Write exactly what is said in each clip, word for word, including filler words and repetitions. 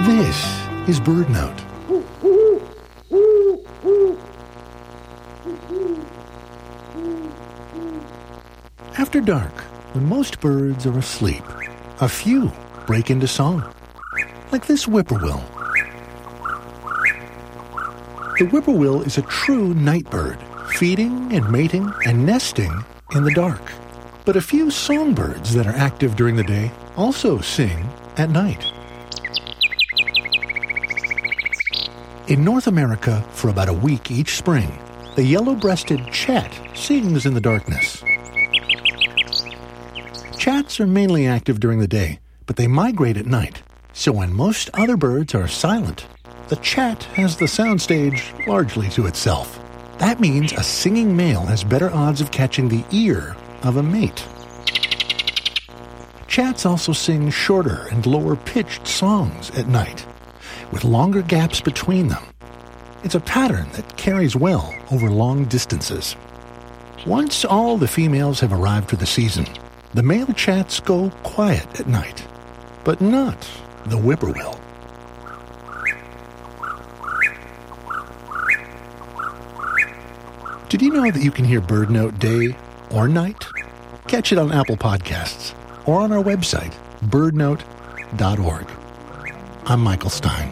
This is BirdNote. After dark, when most birds are asleep, a few break into song, like this whippoorwill. The whippoorwill is a true night bird, feeding and mating and nesting in the dark. But a few songbirds that are active during the day also sing at night. In North America, for about a week each spring, the yellow-breasted chat sings in the darkness. Chats are mainly active during the day, but they migrate at night. So when most other birds are silent, the chat has the soundstage largely to itself. That means a singing male has better odds of catching the ear of a mate. Chats also sing shorter and lower-pitched songs at night, with longer gaps between them. It's a pattern that carries well over long distances. Once all the females have arrived for the season, the male chats go quiet at night, but not the whippoorwill. Did you know that you can hear BirdNote day or night? Catch it on Apple Podcasts or on our website, bird note dot org. I'm Michael Stein.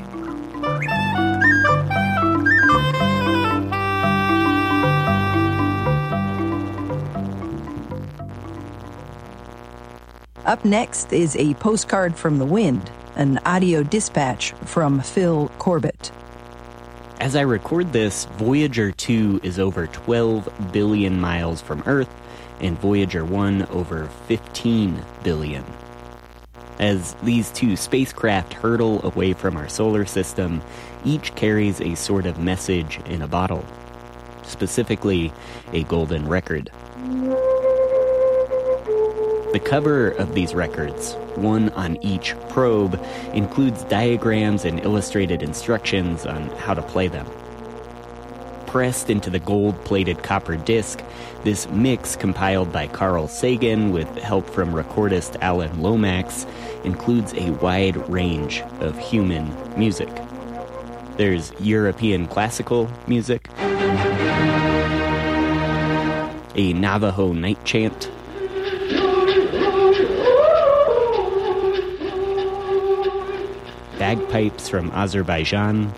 Up next is a postcard from the wind, an audio dispatch from Phil Corbett. As I record this, Voyager two is over twelve billion miles from Earth, and Voyager one over fifteen billion. As these two spacecraft hurtle away from our solar system, each carries a sort of message in a bottle, specifically a golden record. The cover of these records, one on each probe, includes diagrams and illustrated instructions on how to play them. Pressed into the gold-plated copper disc, this mix compiled by Carl Sagan with help from recordist Alan Lomax includes a wide range of human music. There's European classical music, a Navajo night chant, bagpipes from Azerbaijan,